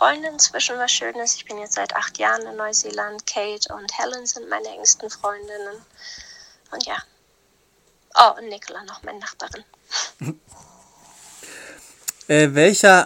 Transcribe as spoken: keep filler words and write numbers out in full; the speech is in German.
Freunde inzwischen, was schön ist. Ich bin jetzt seit acht Jahren in Neuseeland. Kate und Helen sind meine engsten Freundinnen. Und ja. Oh, und Nicola noch, meine Nachbarin. Äh, welcher